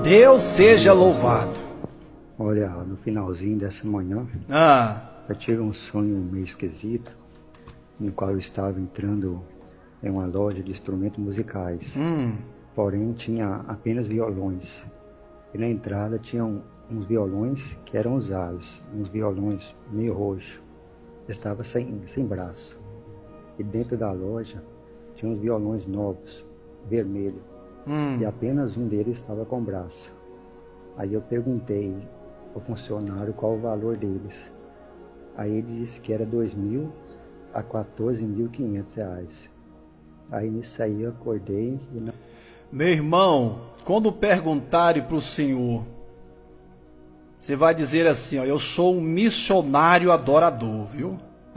Deus seja louvado. Olha, no finalzinho dessa manhã, eu tive um sonho meio esquisito, no qual eu estava entrando em uma loja de instrumentos musicais. Porém, tinha apenas violões. E na entrada tinham uns violões que eram usados, uns violões meio roxos. Estava sem braço. E dentro da loja tinha uns violões novos, vermelhos. E apenas um deles estava com braço. Aí eu perguntei ao funcionário qual o valor deles. Aí ele disse que era 2.000 a 14.500 reais. Aí nisso aí eu acordei e não... Meu irmão, quando perguntarem para o senhor, você vai dizer assim, ó, eu sou um missionário adorador, viu?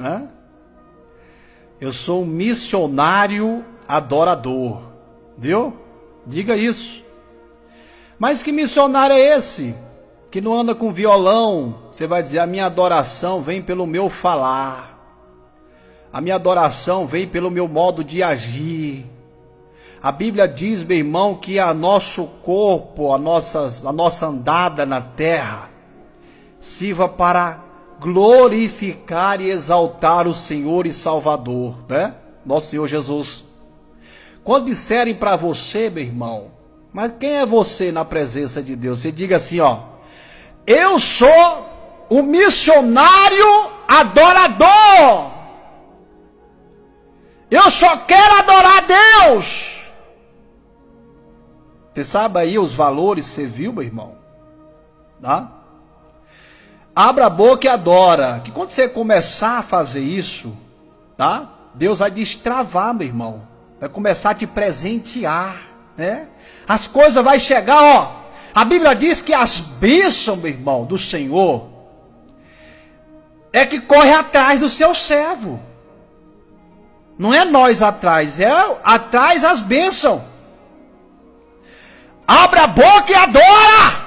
Eu sou um missionário adorador, viu? Diga isso. Mas que missionário é esse? Que não anda com violão? Você vai dizer, a minha adoração vem pelo meu falar. A minha adoração vem pelo meu modo de agir. A Bíblia diz, meu irmão, que a nosso corpo, a nossa andada na terra, sirva para glorificar e exaltar o Senhor e Salvador, né? Nosso Senhor Jesus. Quando disserem para você, meu irmão, mas quem é você na presença de Deus? Você diga assim, ó, eu sou o missionário adorador. Eu só quero adorar a Deus. Você sabe aí os valores, você viu, meu irmão? Tá? Abra a boca e adora. Que quando você começar a fazer isso, tá? Deus vai destravar, meu irmão. Vai começar a te presentear, né? As coisas vão chegar, ó. A Bíblia diz que as bênçãos, meu irmão, do Senhor, é que corre atrás do seu servo. Não é nós atrás, é atrás as bênçãos. Abra a boca e adora.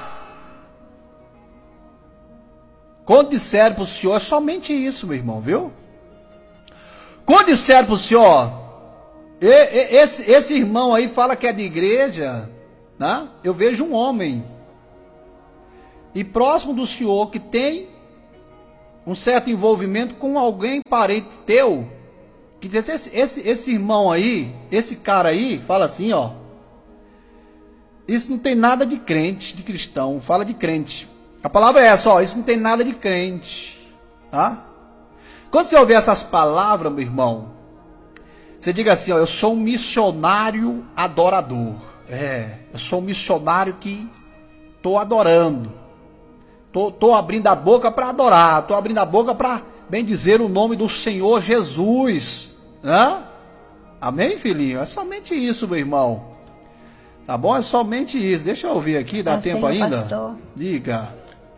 Quando disser para o Senhor, é somente isso, meu irmão, viu? Quando disser para o Senhor, esse irmão aí fala que é de igreja, né? Eu vejo um homem, e próximo do Senhor, que tem um certo envolvimento com alguém parente teu, que diz, esse irmão aí, esse cara aí, fala assim, ó, isso não tem nada de crente, de cristão, fala de crente. A palavra é essa, ó, isso não tem nada de crente, tá? Quando você ouvir essas palavras, meu irmão, você diga assim, ó, eu sou um missionário adorador. Eu sou um missionário que estou adorando. Estou abrindo a boca para adorar, estou abrindo a boca para bendizer o nome do Senhor Jesus. Amém, filhinho? É somente isso, meu irmão. Tá bom? É somente isso. Deixa eu ouvir aqui, dá tempo ainda? Pastor. Diga.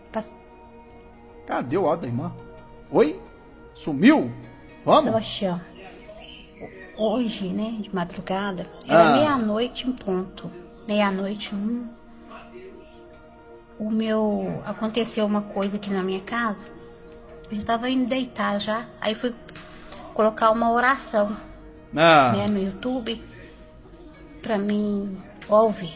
Cadê o áudio da irmã? Oi? Sumiu? Vamos? Sebastião, hoje, né, de madrugada, era meia-noite em ponto. Meia-noite, aconteceu uma coisa aqui na minha casa. Eu estava indo deitar já. Aí fui colocar uma oração, né, no YouTube, pra mim ouvir.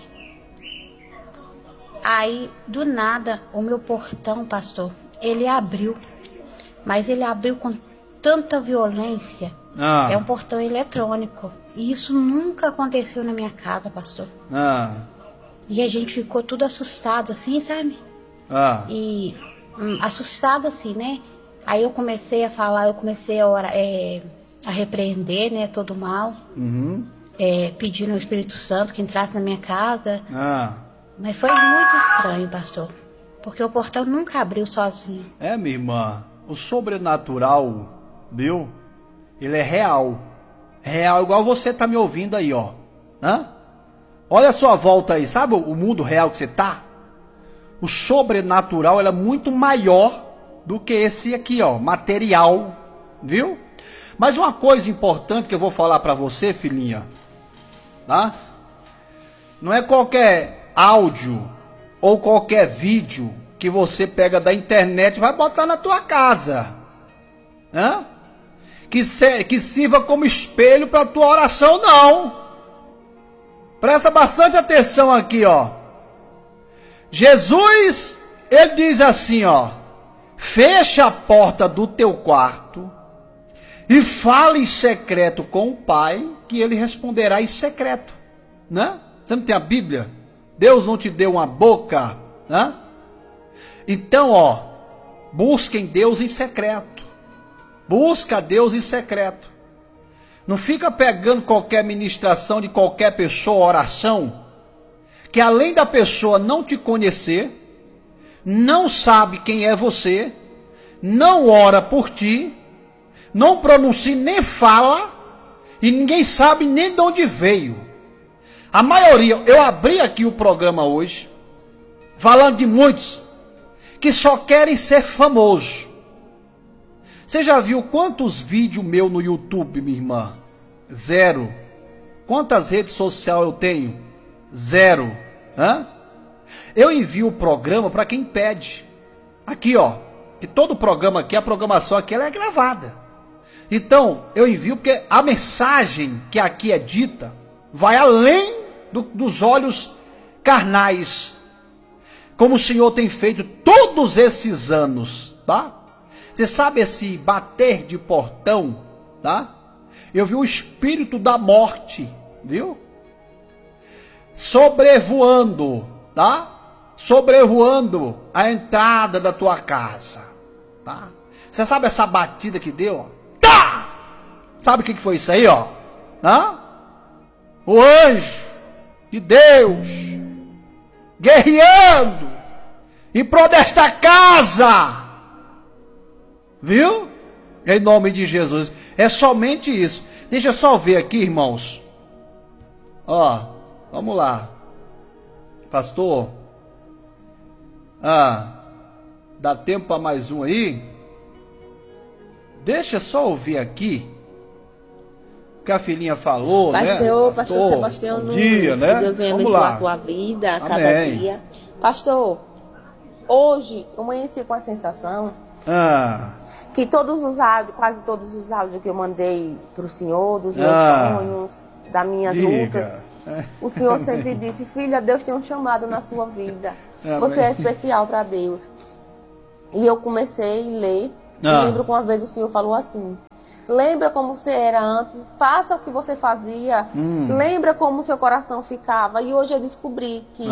Aí, do nada, o meu portão, pastor, ele abriu. Mas ele abriu com tanta violência. É um portão eletrônico. E isso nunca aconteceu na minha casa, pastor. E a gente ficou tudo assustado, assim, sabe? E assustado, assim, né? Aí eu comecei a falar, eu comecei a repreender, né, todo o mal. Pedindo ao Espírito Santo que entrasse na minha casa. Mas foi muito estranho, pastor. Porque o portão nunca abriu sozinho. Minha irmã, o sobrenatural, viu? Ele é real. Real, igual você tá me ouvindo aí, ó. Olha a sua volta aí, sabe o mundo real que você tá? O sobrenatural, ele é muito maior do que esse aqui, ó, material, viu? Mas uma coisa importante que eu vou falar para você, filhinha, tá? Não é qualquer áudio ou qualquer vídeo que você pega da internet e vai botar na tua casa, que sirva como espelho para a tua oração, não. Presta bastante atenção aqui, ó. Jesus, ele diz assim, ó: fecha a porta do teu quarto e fala em secreto com o Pai, que ele responderá em secreto, né? Você não tem a Bíblia? Deus não te deu uma boca, né? Então, ó, busquem Deus em secreto. Busca Deus em secreto. Não fica pegando qualquer ministração de qualquer pessoa, oração, que além da pessoa não te conhecer, não sabe quem é você, não ora por ti, não pronuncia nem fala, e ninguém sabe nem de onde veio. A maioria, eu abri aqui o programa hoje, falando de muitos que só querem ser famosos. Você já viu quantos vídeos meus no YouTube, minha irmã? 0. Quantas redes sociais eu tenho? 0. Hã? Eu envio o programa para quem pede. Aqui, ó, que todo programa aqui, a programação aqui, ela é gravada. Então, eu envio porque a mensagem que aqui é dita vai além dos olhos carnais, como o Senhor tem feito todos esses anos, tá? Você sabe esse bater de portão, tá? Eu vi o espírito da morte, viu? Sobrevoando, tá? Sobrevoando a entrada da tua casa, tá? Você sabe essa batida que deu, ó? Tá! Sabe o que foi isso aí, ó? Hã? O anjo de Deus guerreando em prol desta casa, viu? Em nome de Jesus. É somente isso. Deixa eu só ver aqui, irmãos. Ó, vamos lá. Pastor. Dá tempo para mais um aí? Deixa eu só ouvir aqui o que a filhinha falou, pastor, né? Pastor Sebastião bom dia, né? Que Deus venha abençoar a sua vida a cada dia. Pastor, hoje eu amanheci com a sensação que todos os áudios, quase todos os áudios que eu mandei para o Senhor, dos meus sonhos, das minhas lutas, o Senhor sempre disse: filha, Deus tem um chamado na sua vida. Você é especial para Deus. E eu comecei a ler. Lembro que uma vez o Senhor falou assim: lembra como você era antes, faça o que você fazia, lembra como seu coração ficava. E hoje eu descobri que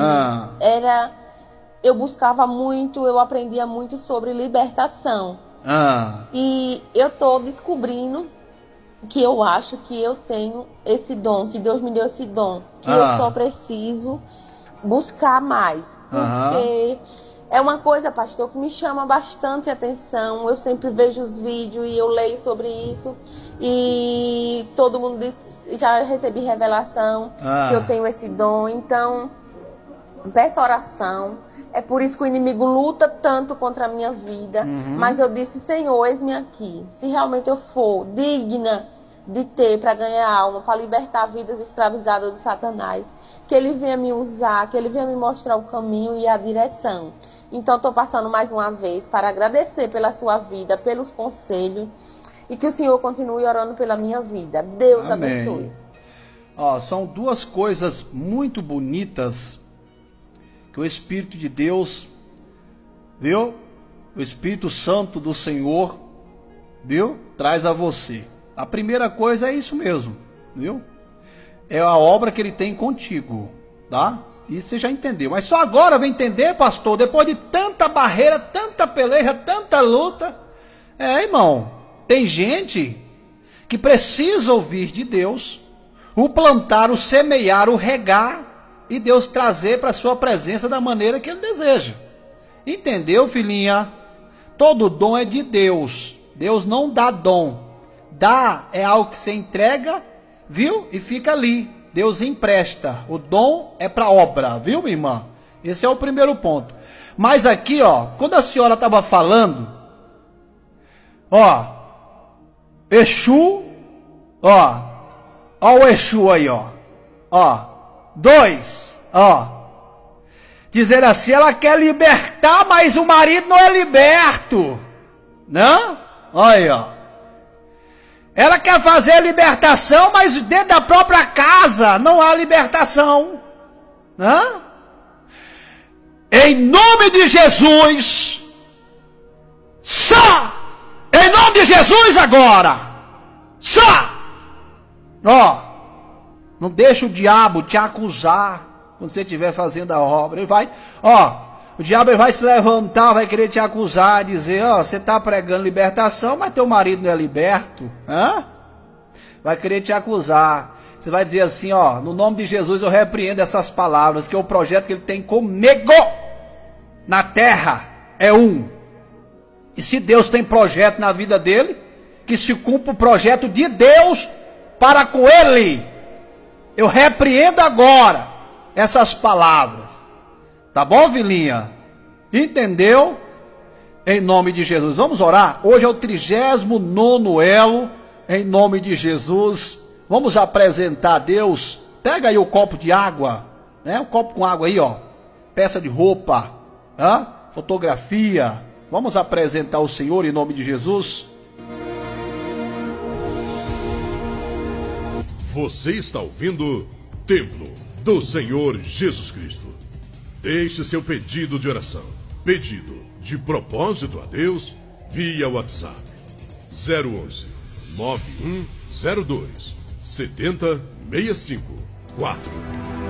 eu buscava muito, eu aprendia muito sobre libertação. E eu estou descobrindo que eu acho que eu tenho esse dom, que Deus me deu esse dom, que eu só preciso buscar mais. Porque é uma coisa, pastor, que me chama bastante atenção. Eu sempre vejo os vídeos e eu leio sobre isso. E todo mundo diz, já recebi revelação que eu tenho esse dom. Então, peço oração. É por isso que o inimigo luta tanto contra a minha vida. Mas eu disse: Senhor, eis-me aqui. Se realmente eu for digna de ter para ganhar alma, para libertar vidas escravizadas de Satanás, que ele venha me usar, que ele venha me mostrar o caminho e a direção. Então, estou passando mais uma vez para agradecer pela sua vida, pelos conselhos, e que o Senhor continue orando pela minha vida. Deus abençoe. São duas coisas muito bonitas que o Espírito de Deus, viu? O Espírito Santo do Senhor, viu? Traz a você. A primeira coisa é isso mesmo, viu? É a obra que ele tem contigo, tá? Isso você já entendeu. Mas só agora vai entender, pastor, depois de tanta barreira, tanta peleja, tanta luta. Irmão, tem gente que precisa ouvir de Deus, o plantar, o semear, o regar, e Deus trazer para a sua presença da maneira que ele deseja. Entendeu, filhinha? Todo dom é de Deus. Deus não dá dom. Dá é algo que você entrega, viu? E fica ali. Deus empresta. O dom é para obra, viu, minha irmã? Esse é o primeiro ponto. Mas aqui, quando a senhora estava falando, Exu, ó o Exu aí, 2, dizer assim: ela quer libertar, mas o marido não é liberto, não? Olha aí, ela quer fazer a libertação, mas dentro da própria casa não há libertação, não? Em nome de Jesus, sai! Em nome de Jesus agora, sai! Ó, não deixa o diabo te acusar quando você estiver fazendo a obra. Ele vai, o diabo ele vai se levantar, vai querer te acusar, dizer, você está pregando libertação, mas teu marido não é liberto, vai querer te acusar. Você vai dizer assim, no nome de Jesus eu repreendo essas palavras, que o projeto que ele tem comigo na terra é um. E se Deus tem projeto na vida dele, que se cumpra o projeto de Deus para com ele. Eu repreendo agora essas palavras. Tá bom, Vilinha? Entendeu? Em nome de Jesus. Vamos orar? Hoje é o 39º elo. Em nome de Jesus. Vamos apresentar a Deus. Pega aí o copo de água. Um copo com água aí, peça de roupa. Fotografia. Vamos apresentar o Senhor em nome de Jesus. Você está ouvindo Templo do Senhor Jesus Cristo. Deixe seu pedido de oração, pedido de propósito a Deus via WhatsApp 011 9102 7065 4.